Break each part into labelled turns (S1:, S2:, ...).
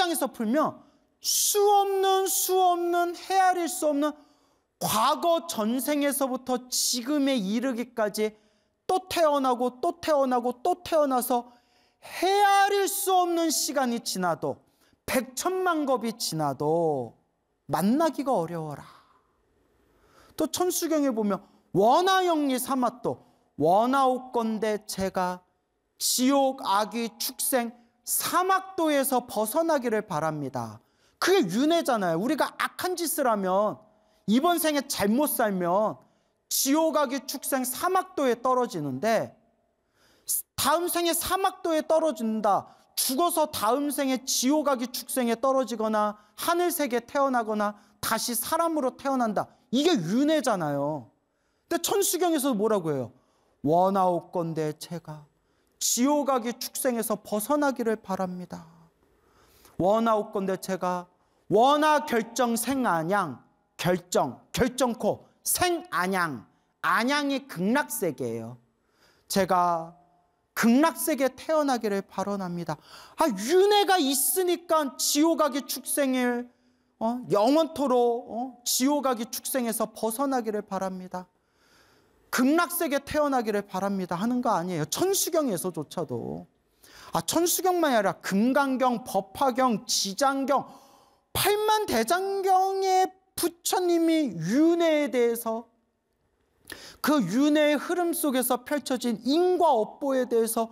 S1: 1장에서 풀면 수 없는 헤아릴 수 없는 과거 전생에서부터 지금에 이르기까지 또 태어나고 또 태어나고 또 태어나서 헤아릴 수 없는 시간이 지나도, 백천만 겁이 지나도 만나기가 어려워라. 또 천수경에 보면 원하영리 삼았도 원하옵건대 제가 지옥, 악의, 축생, 사막도에서 벗어나기를 바랍니다. 그게 윤회잖아요. 우리가 악한 짓을 하면, 이번 생에 잘못 살면 지옥, 악의, 축생, 사막도에 떨어지는데, 다음 생에 사막도에 떨어진다, 죽어서 다음 생에 지옥, 악의, 축생에 떨어지거나 하늘색에 태어나거나 다시 사람으로 태어난다. 이게 윤회잖아요. 근데 천수경에서 뭐라고 해요? 원하옵건대 제가 지옥, 악의, 축생에서 벗어나기를 바랍니다. 원하옵건대 제가 원하 결정 생안양, 결정코 생안양, 안양이 극락세계예요. 제가 극락세계에 태어나기를 바라옵니다. 윤회가 있으니까 지옥, 악의, 축생을 영원토록 지옥, 악의, 축생에서 벗어나기를 바랍니다. 극락세계에 태어나기를 바랍니다 하는 거 아니에요. 천수경에서조차도. 천수경만이 아니라 금강경, 법화경, 지장경, 팔만대장경의 부처님이 윤회에 대해서, 그 윤회의 흐름 속에서 펼쳐진 인과 업보에 대해서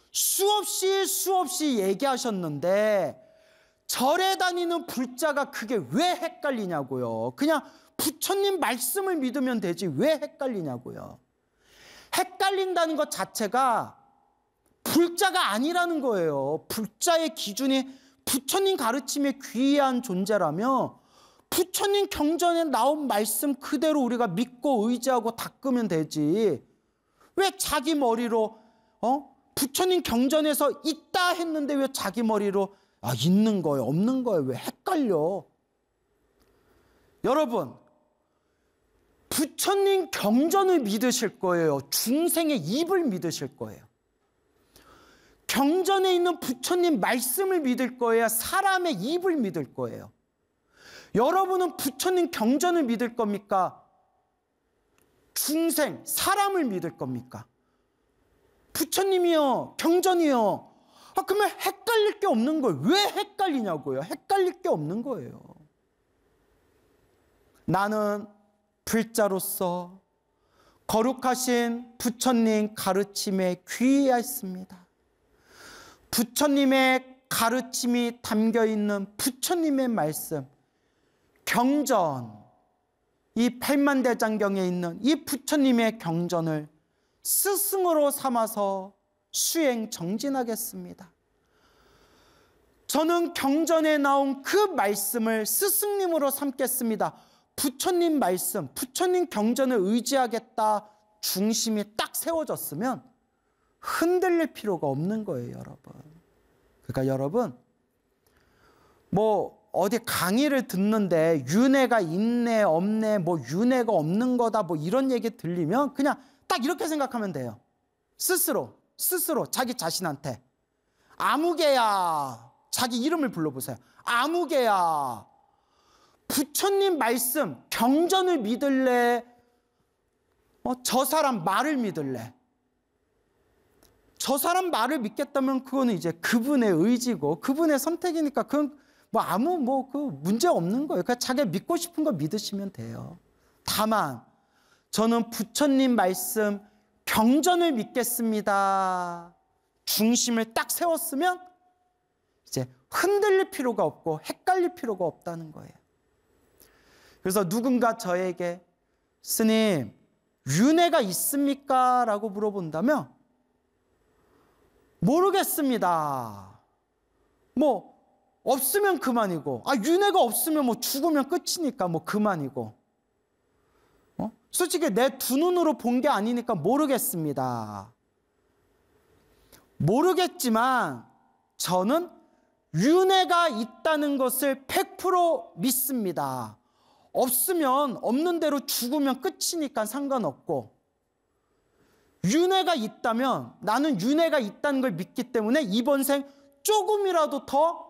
S1: 수없이 얘기하셨는데, 절에 다니는 불자가 그게 왜 헷갈리냐고요. 그냥 부처님 말씀을 믿으면 되지 왜 헷갈리냐고요. 헷갈린다는 것 자체가 불자가 아니라는 거예요. 불자의 기준이 부처님 가르침에 귀한 존재라면 부처님 경전에 나온 말씀 그대로 우리가 믿고 의지하고 닦으면 되지. 왜 자기 머리로 부처님 경전에서 있다 했는데 왜 자기 머리로 있는 거예요, 없는 거예요, 왜 헷갈려? 여러분, 부처님 경전을 믿으실 거예요? 중생의 입을 믿으실 거예요? 경전에 있는 부처님 말씀을 믿을 거예요? 사람의 입을 믿을 거예요? 여러분은 부처님 경전을 믿을 겁니까? 중생, 사람을 믿을 겁니까? 부처님이요, 경전이요. 그러면 헷갈릴 게 없는 거예요. 왜 헷갈리냐고요? 헷갈릴 게 없는 거예요. 나는 불자로서 거룩하신 부처님 가르침에 귀의했습니다. 부처님의 가르침이 담겨있는 부처님의 말씀, 경전, 이 팔만대장경에 있는 이 부처님의 경전을 스승으로 삼아서 수행 정진하겠습니다. 저는 경전에 나온 그 말씀을 스승님으로 삼겠습니다. 부처님 말씀, 부처님 경전을 의지하겠다 중심이 딱 세워졌으면 흔들릴 필요가 없는 거예요, 여러분. 그러니까 여러분, 어디 강의를 듣는데 윤회가 있네 없네, 윤회가 없는 거다, 이런 얘기 들리면 그냥 딱 이렇게 생각하면 돼요. 스스로 자기 자신한테 아무개야, 자기 이름을 불러보세요. 아무개야, 부처님 말씀 경전을 믿을래? 저 사람 말을 믿을래? 저 사람 말을 믿겠다면 그거는 이제 그분의 의지고 그분의 선택이니까 그건 문제 없는 거예요. 그냥 자기가 믿고 싶은 거 믿으시면 돼요. 다만 저는 부처님 말씀 경전을 믿겠습니다 중심을 딱 세웠으면 이제 흔들릴 필요가 없고 헷갈릴 필요가 없다는 거예요. 그래서 누군가 저에게 스님 윤회가 있습니까? 라고 물어본다면 모르겠습니다. 없으면 그만이고, 윤회가 없으면 죽으면 끝이니까 그만이고, 솔직히 내 두 눈으로 본 게 아니니까 모르겠습니다. 모르겠지만 저는 윤회가 있다는 것을 100% 믿습니다. 없으면 없는 대로 죽으면 끝이니까 상관없고, 윤회가 있다면 나는 윤회가 있다는 걸 믿기 때문에 이번 생 조금이라도 더